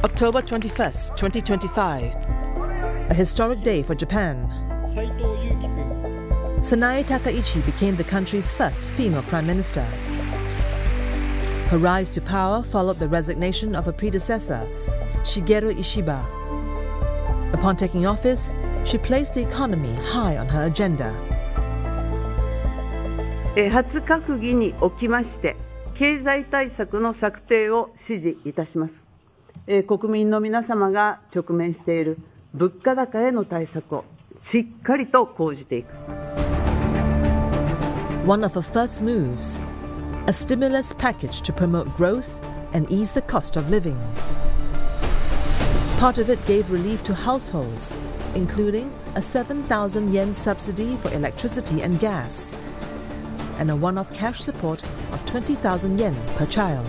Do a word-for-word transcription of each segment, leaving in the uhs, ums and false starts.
October twenty-first, twenty twenty-five, a historic day for Japan. Sanae Takaichi became the country's first female prime minister. Her rise to power followed the resignation of her predecessor, Shigeru Ishiba. Upon taking office, she placed the economy high on her agenda. 初閣議におきまして、経済対策の策定を指示いたします。国民の皆様が直面している物価高への対策をしっかりと講じていく。 One of her first moves, a stimulus package to promote growth and ease the cost of living. Part of it gave relief to households, including a seven thousand yen subsidy for electricity and gas, and a one-off cash support of twenty thousand yen per child.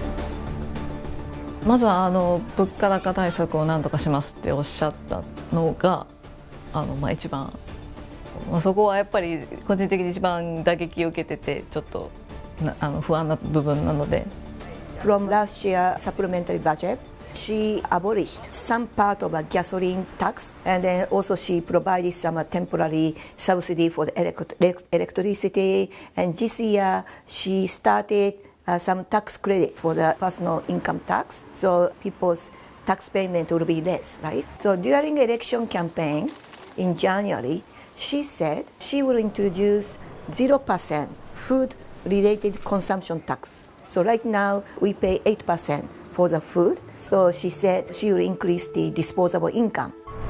まずはあの物価高対策を何とかしますっておっしゃったのがあの、まあ、一番、まあ、そこはやっぱり個人的に一番打撃を受けててちょっとあの不安な部分なので。 From last year supplementary budget, she abolished some part of a gasoline tax, and then also she provided some temporary subsidy for the electricity. And this year she started uh, some tax credit for the personal income tax, so people's tax payment will be less, right? So during election campaign in January, she said she will introduce zero percent food-related consumption tax. So right now we pay eight percent for the food. So she said she will increase the disposable income.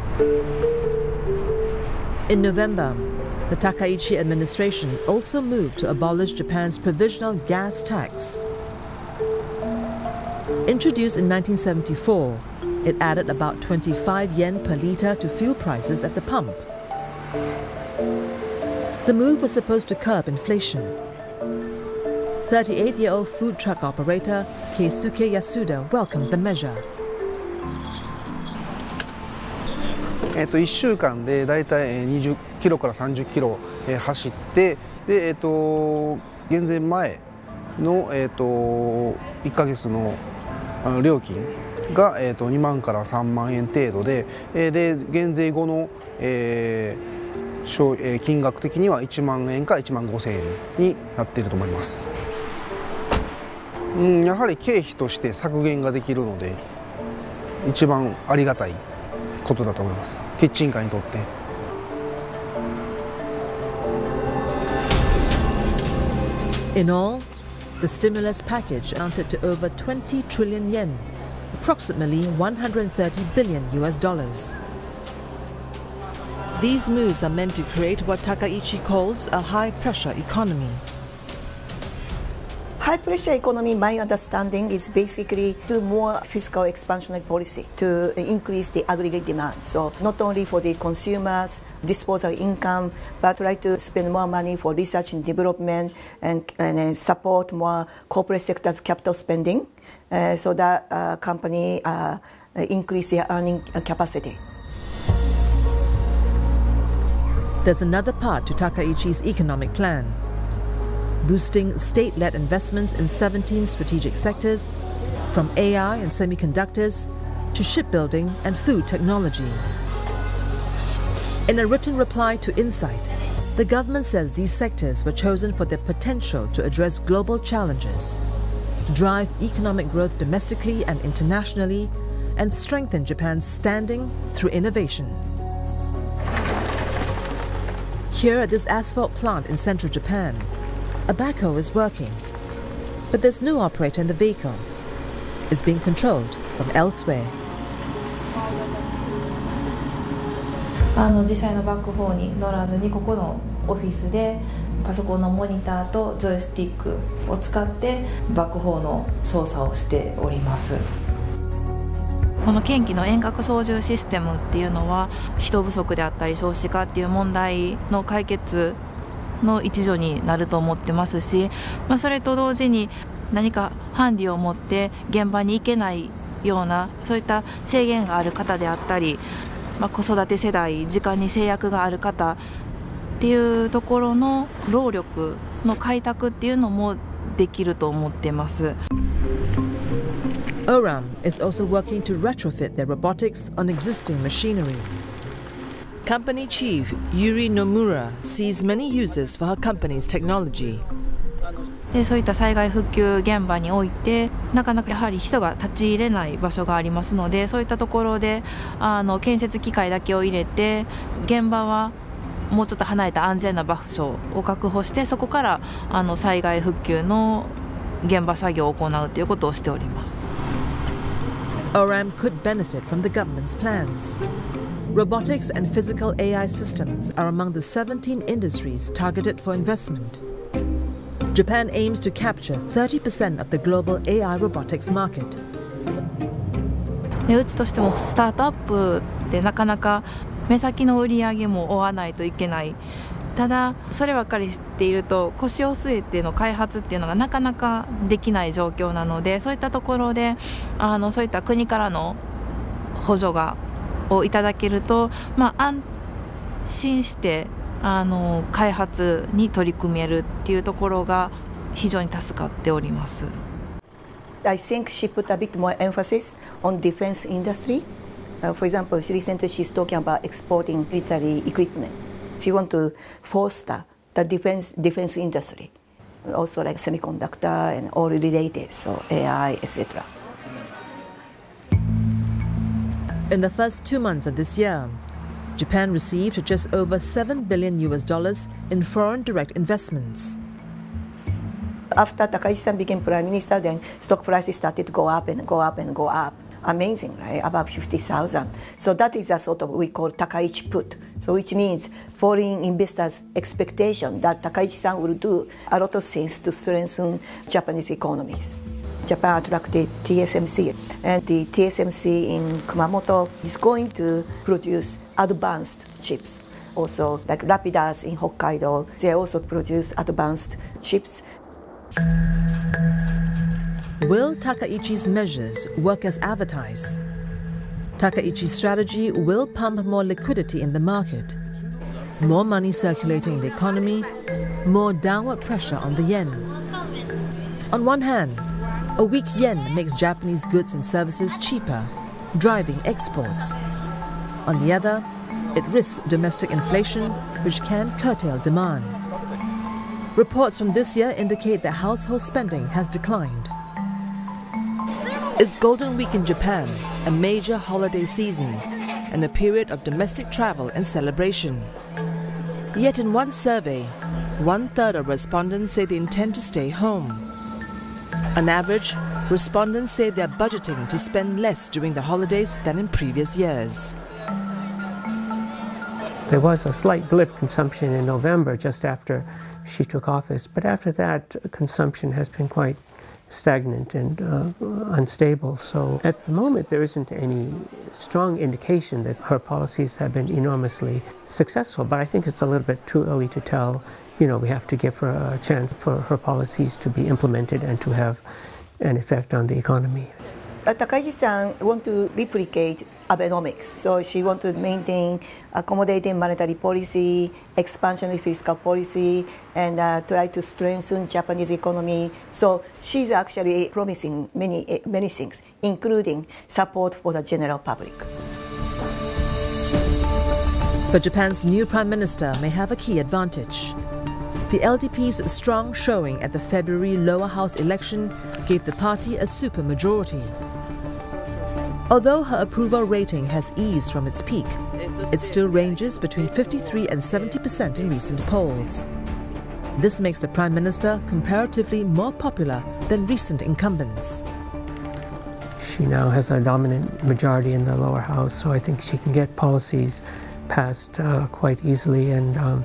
In November, the Takaichi administration also moved to abolish Japan's provisional gas tax. Introduced in nineteen seventy-four, it added about twenty-five yen per litre to fuel prices at the pump. The move was supposed to curb inflation. thirty-eight-year-old food truck operator Keisuke Yasuda welcomed the measure. えっといっしゅうかんでだいたいにじゅっキロからさんじゅっキロ走って、でえっと減税前のえっといっかげつの料金がえっとにまんからさんまんえん程度で、で減税後のえー金額的にはいちまんえんからいちまんごせんえんになっていると思います。うん、やはり経費として削減ができるので一番ありがたいことだと思います。キッチンカーにとって。 In all, the stimulus package amounted to over twenty trillion yen, approximately one hundred thirty billion U S dollars. These moves are meant to create what Takaichi calls a high-pressure economy. High-pressure economy, my understanding, is basically do more fiscal expansionary policy to increase the aggregate demand. So not only for the consumers' disposable income, but try to spend more money for research and development and, and support more corporate sector's capital spending, uh, so that uh, company uh, increase their earning capacity. There's another part to Takaichi's economic plan: boosting state-led investments in seventeen strategic sectors, from A I and semiconductors to shipbuilding and food technology. In a written reply to Insight, the government says these sectors were chosen for their potential to address global challenges, drive economic growth domestically and internationally, and strengthen Japan's standing through innovation. Here at this asphalt plant in central Japan, a backhoe is working, but there's no operator in the vehicle. It's being controlled from elsewhere. あの実際のバックホーンに乗らずにここのオフィスでパソコンのモニターとジョイスティックを使ってバックホーンの操作をしております。この県機の遠隔操縦システムっていうのは人不足であったり少子化っていう問題の解決の一助になると思ってますし、まあ、それと同時に何かハンディを持って現場に行けないようなそういった制限がある方であったり、まあ、子育て世代時間に制約がある方っていうところの労力の開拓っていうのもできると思ってます。 Oram is also working to retrofit their robotics on existing machinery. Company chief Yuri Nomura sees many uses for her company's technology. でそういった災害復旧現場においてなかなかやはり人が立ち入れない場所がありますので、そういったところであの建設機械だけを入れて現場はもうちょっと離れた安全な場所を確保して、そこからあの災害復旧の現場作業を行うということをしております。 Oram could benefit from the government's plans. Robotics and physical A I systems are among the seventeen industries targeted for investment. Japan aims to capture thirty percent of the global A I robotics market. でうちとしてもスタートアップってなかなか目先の売り上げも追わないといけない。ただそればっかり知っていると腰を据えての開発っていうのがなかなかできない状況なので、そういったところであのそういった国からの補助がをいただけると、まあ、安心してあの開発に取り組めるっていうところが非常に助かっております。 I think she put a bit more emphasis on defense industry. Uh, for example, she recently she's talking about exporting military equipment. She wants to foster the defense defense industry, also like semiconductor and all related, so A I, et cetera. In the first two months of this year, Japan received just over seven billion U S dollars in foreign direct investments. After Takaichi-san became prime minister, then stock prices started to go up and go up and go up. Amazing, right? About fifty thousand. So that is a sort of we call Takaichi put. So which means foreign investors' expectation that Takaichi-san will do a lot of things to strengthen Japanese economies. Japan attracted T S M C, and the T S M C in Kumamoto is going to produce advanced chips. Also, like Rapidas in Hokkaido, they also produce advanced chips. Will Takaichi's measures work as advertised? Takaichi's strategy will pump more liquidity in the market, more money circulating in the economy, more downward pressure on the yen. On one hand, a weak yen makes Japanese goods and services cheaper, driving exports. On the other, it risks domestic inflation, which can curtail demand. Reports from this year indicate that household spending has declined. It's Golden Week in Japan, a major holiday season, and a period of domestic travel and celebration. Yet in one survey, one-third of respondents say they intend to stay home. On average, respondents say they're budgeting to spend less during the holidays than in previous years. There was a slight blip consumption in November just after she took office, but after that consumption has been quite stagnant and uh, unstable. So at the moment there isn't any strong indication that her policies have been enormously successful, but I think it's a little bit too early to tell. You know, we have to give her a chance for her policies to be implemented and to have an effect on the economy. Uh, Takaichi-san want to replicate Abenomics, so she want to maintain accommodating monetary policy, expansionary fiscal policy, and uh, try to strengthen Japanese economy. So she's actually promising many many things, including support for the general public. But Japan's new prime minister may have a key advantage. The L D P's strong showing at the February lower house election gave the party a supermajority. Although her approval rating has eased from its peak, it still ranges between fifty-three and seventy percent in recent polls. This makes the Prime Minister comparatively more popular than recent incumbents. She now has a dominant majority in the lower house, so I think she can get policies passed uh, quite easily, and um,